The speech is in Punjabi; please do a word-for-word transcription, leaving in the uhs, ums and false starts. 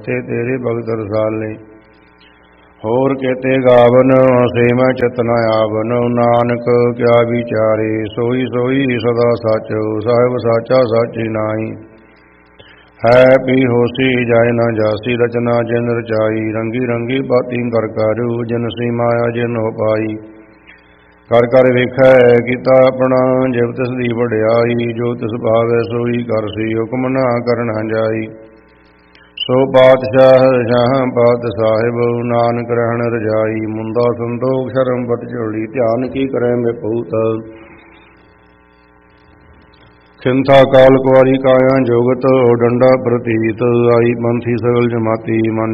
ਤੇ ਤੇਰੇ ਭਗਤ ਰਸਾਲੇ। ਹੋਰ ਕੇਤੇ ਗਾਵਨ ਸੇ ਮੈਂ ਚਿਤ ਨ ਆਵਨ, ਨਾਨਕ ਕਿਆ ਵਿਚਾਰੇ ਸੋਈ ਸੋਈ ਸਦਾ ਸੱਚ, ਸਾਹਿਬ ਸਾਚਾ ਸਾਚੀ ਨਾਈ। ਹੈ ਪੀ ਹੋਸੀ ਜਾਇ ਨ ਜਾਸੀ, ਰਚਨਾ ਜਿਨ ਰਚਾਈ, ਰੰਗੀ ਰੰਗੀ ਬਾਤੀ ਕਰ ਕਰੂ, ਜਿਨ ਸੀ ਮਾਇਆ ਜਿਨ ਹੋ ਪਾਈ। ਕਰ ਕਰ ਵੇਖੈ ਕੀਤਾ ਆਪਣਾ, ਜਿਵ ਤਿਸ ਦੀ ਵਡਿਆਈ, ਜੋ ਤਿਸ ਭਾਵੈ ਸੋਈ ਕਰਸੀ, ਹੁਕਮ ਨਾ ਕਰਨਾ ਜਾਈ। ਸੋ ਪਾਤਸ਼ਾਹ ਸ਼ਾਹ ਪਾਤ ਸਾਹਿਬ, ਨਾਨਕ ਰਹਿਣ ਰਜਾਈ, ਮੁੰਦਾ ਸੰਤੋਖ ਸ਼ਰਮ ਬਟ ਝੋਲੀ, ਧਿਆਨ ਕੀ ਕਰੈ ਬੇਪੂਤ। ਖਿੰਥਾ ਕਾਲ ਕੁਆਰੀ ਕਾਇਆ ਜੋਗਤ, ਡੰਡਾ ਪ੍ਰਤੀਤ, ਆਈ ਪੰਥੀ ਸਗਲ ਜਮਾਤੀ, ਮਨ